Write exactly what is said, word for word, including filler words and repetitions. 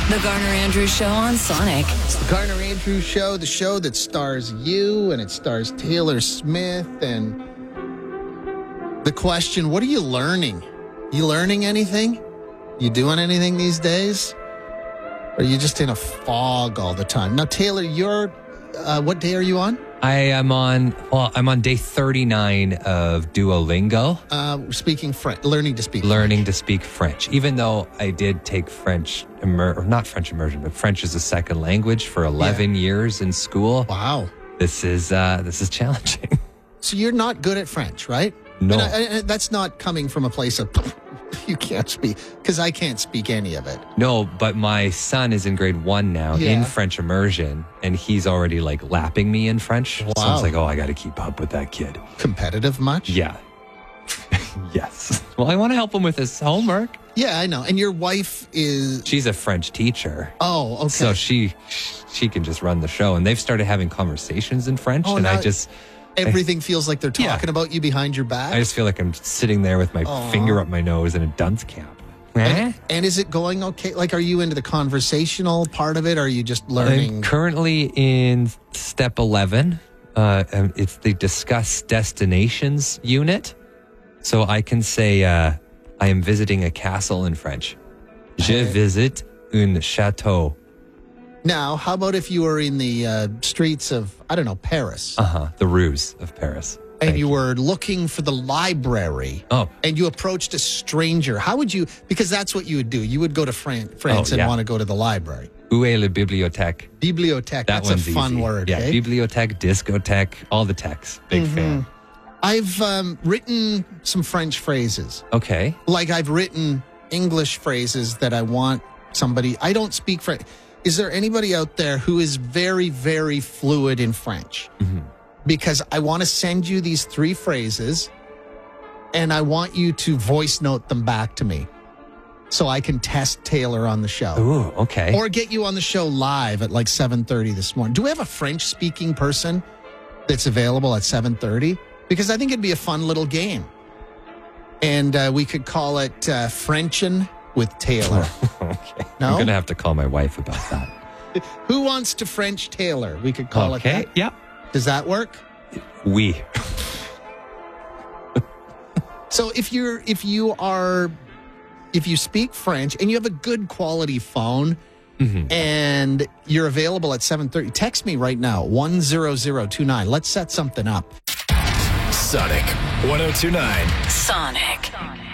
The Garner Andrews Show on Sonic. It's the Garner Andrews Show, the show that stars you and it stars Taylor Smith. And the question, what are you learning? You learning anything? You doing anything these days? Or are you just in a fog all the time? Now, Taylor, you're, uh, what day are you on? I am on, well, I'm on day thirty-nine of Duolingo. Uh, speaking French, learning to speak Learning French. to speak French, even though I did take French, immer- or not French immersion, but French as a second language for eleven yeah. years in school. Wow. This is, uh, this is challenging. So you're not good at French, right? No. And I, I, that's not coming from a place of, you can't speak, because I can't speak any of it. No, but my son is in grade one now Yeah. in French immersion, and he's already like lapping me in French. Wow. So I was like, oh, I got to keep up with that kid. Competitive much? Yeah. Yes. Well, I want to help him with his homework. Yeah, I know. And your wife is... She's a French teacher. Oh, okay. So she she can just run the show. And they've started having conversations in French. Oh, and now I just... Everything feels like they're talking Yeah. about you behind your back. I just feel like I'm sitting there with my Aw. finger up my nose in a dunce cap. and, and is it going okay? Like, are you into the conversational part of it? Or are you just I'm learning? currently in step eleven. Uh, and it's the discuss destinations unit. So I can say, uh, I am visiting a castle in French. Je visite un château. Now, how about if you were in the uh, streets of, I don't know, Paris, Uh huh. The ruse of Paris. and Thank you were looking for the library, Oh. and you approached a stranger? How would you, because that's what you would do. You would go to Fran- France Oh, and yeah. want to go to the library. Où est la bibliothèque? Bibliothèque, That that's a one's fun easy. word. Yeah, eh? bibliothèque, discothèque, all the techs. Big fan. I've um, written some French phrases. Okay. Like I've written English phrases that I want somebody, I don't speak French. Is there anybody out there who is very, very fluid in French? Mm-hmm. Because I want to send you these three phrases and I want you to voice note them back to me so I can test Taylor on the show. Ooh, okay. Or get you on the show live at like seven thirty this morning. Do we have a French-speaking person that's available at seven thirty? Because I think it'd be a fun little game. And uh, we could call it uh, Frenchin' with Taylor. Okay. No? I'm going to have to call my wife about that. Who wants to French Taylor? We could call Okay. it that. Yep. Does that work? We. So if you're if you are if you speak French and you have a good quality phone Mm-hmm. and you're available at seven thirty, text me right now, one zero zero two nine. Let's set something up. Sonic one oh two nine. Sonic.